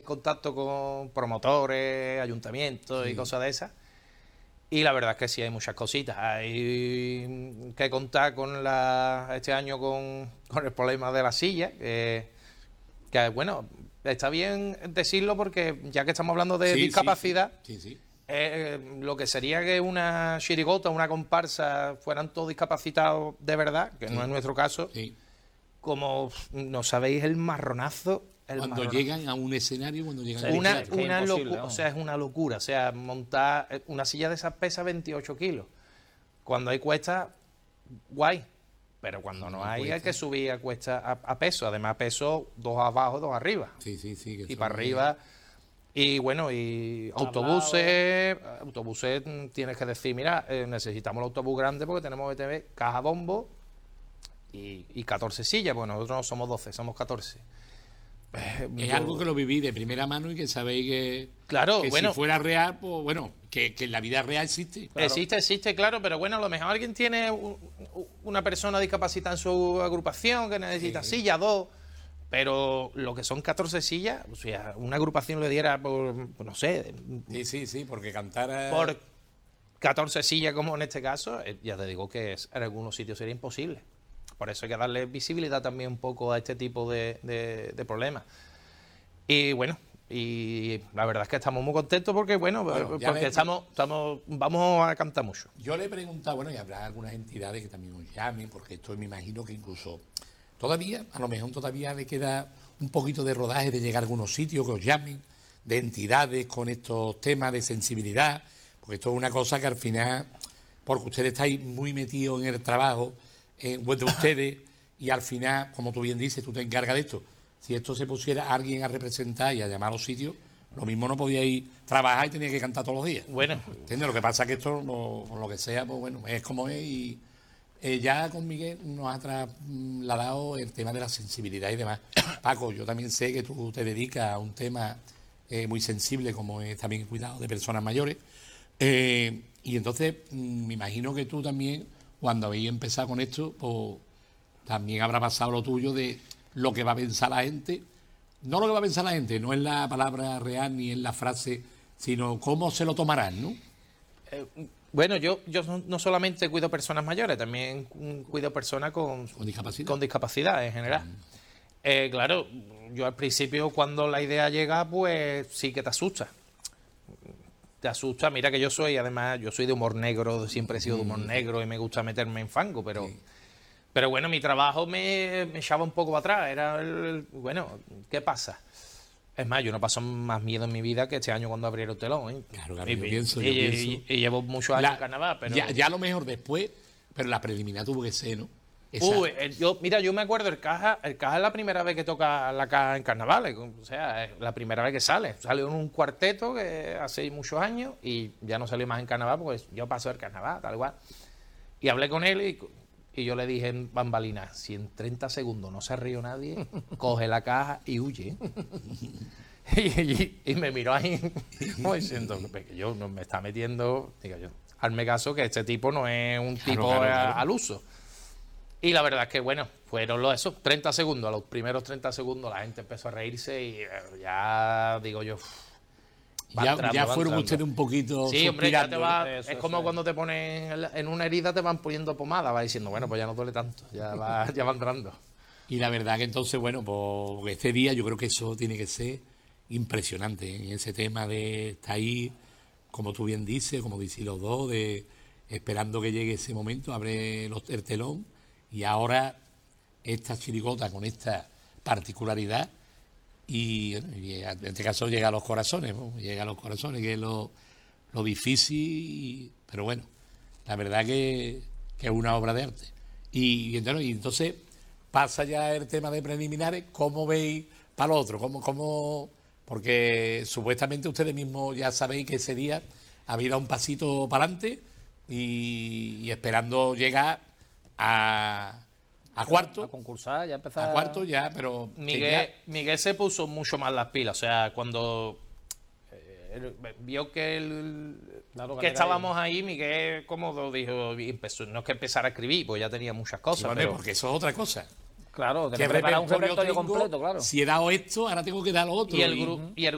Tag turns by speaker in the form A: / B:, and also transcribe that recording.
A: contacto con promotores, ayuntamientos y cosas de esas. Y la verdad es que sí hay muchas cositas. Hay que contar este año con el problema de la silla, que bueno, está bien decirlo porque ya que estamos hablando de discapacidad, lo que sería que una chirigota, una comparsa fueran todos discapacitados de verdad, que no es nuestro caso, como no sabéis el marronazo.
B: Cuando llegan a un escenario,
A: una locura, o sea, es una locura. O sea, montar una silla de esas pesa 28 kilos. Cuando hay cuesta, guay. Pero cuando no hay, hay que subir a cuesta a peso. Además, peso 2 abajo, 2 arriba. Y para arriba. Y bueno, y autobuses tienes que decir, mira, necesitamos el autobús grande porque tenemos que tener caja bombo y 14 sillas. Bueno, nosotros no somos 12, somos 14.
B: Es algo que lo viví de primera mano y que sabéis que,
A: claro,
B: que si fuera real, pues bueno, que en la vida real existe.
A: Claro. Existe, claro, pero bueno, a lo mejor alguien tiene una persona discapacitada en su agrupación que necesita silla, 2, pero lo que son 14 sillas, o sea, una agrupación le diera por no sé.
B: Sí, porque cantara...
A: Por 14 sillas, como en este caso, ya te digo que en algunos sitios sería imposible. Por eso hay que darle visibilidad también un poco a este tipo de problemas. Y bueno, y la verdad es que estamos muy contentos porque, bueno porque vamos a cantar mucho.
B: Yo le he preguntado, bueno, y habrá algunas entidades que también os llamen, porque esto me imagino que incluso a lo mejor todavía le queda un poquito de rodaje de llegar a algunos sitios que os llamen, de entidades con estos temas de sensibilidad, porque esto es una cosa que al final, porque ustedes estáis muy metidos en el trabajo, de ustedes, y al final, como tú bien dices, tú te encargas de esto. Si esto se pusiera a alguien a representar y a llamar a los sitios, lo mismo no podíais trabajar y teníais que cantar todos los días.
A: Bueno,
B: ¿entiendes? Lo que pasa es que esto, por lo que sea, pues bueno, es como es. Y ya con Miguel nos ha trasladado el tema de la sensibilidad y demás. Paco, yo también sé que tú te dedicas a un tema muy sensible, como es también el cuidado de personas mayores. Y entonces, me imagino que tú también, cuando habéis empezado con esto, pues también habrá pasado lo tuyo de lo que va a pensar la gente. No lo que va a pensar la gente, no es la palabra real ni es la frase, sino cómo se lo tomarán, ¿no?
A: Bueno, yo no solamente cuido personas mayores, también cuido personas con discapacidad en general. Claro, yo al principio cuando la idea llega, pues sí que te asusta. Te asusta, mira que yo soy de humor negro, siempre he sido de humor negro y me gusta meterme en fango, pero bueno, mi trabajo me echaba un poco para atrás, bueno, ¿qué pasa? Es más, yo no paso más miedo en mi vida que este año cuando abrieron el telón, ¿eh?
B: Claro, yo pienso.
A: Y llevo muchos años en carnaval, pero...
B: Ya a lo mejor después, pero la preliminar tuvo que ser, ¿no?
A: Yo me acuerdo, el caja es la primera vez que toca la caja en carnavales, o sea, es la primera vez que salió en un cuarteto que hace muchos años y ya no salió más en carnaval porque yo paso el carnaval, tal igual. Y hablé con él y yo le dije en bambalina, si en 30 segundos no se rió nadie, coge la caja y huye. y me miró ahí como diciendo que yo no me está metiendo, digo yo, hazme caso que este tipo no es un tipo al uso. Y la verdad es que, bueno, fueron esos 30 segundos. A los primeros 30 segundos la gente empezó a reírse y ya, digo yo...
B: Ya fueron ustedes un poquito...
A: Sí, hombre, ya te va... Es como cuando te ponen en una herida, te van poniendo pomada, va diciendo, bueno, pues ya no duele tanto, ya va entrando.
B: Y la verdad que entonces, bueno, pues este día yo creo que eso tiene que ser impresionante, en ese tema de estar ahí, como tú bien dices, como decís los dos, esperando que llegue ese momento, abre el telón. Y ahora esta chirigota con esta particularidad y en este caso llega a los corazones, ¿no? Llega a los corazones, que es lo difícil, pero bueno, la verdad que es una obra de arte. Y entonces pasa ya el tema de preliminares, ¿cómo veis para lo otro? Porque supuestamente ustedes mismos ya sabéis que ese día había dado un pasito para adelante y esperando llegar a cuarto.
C: A concursar, ya empezar.
B: A cuarto ya, pero...
A: Miguel se puso mucho más las pilas. O sea, cuando vio que estábamos ahí, Miguel, como dijo, empezó, no es que empezara a escribir, pues ya tenía muchas cosas.
B: Sí, porque eso es otra cosa.
C: Claro, de preparar un repertorio completo, claro.
B: Si he dado esto, ahora tengo que dar lo otro.
A: Y el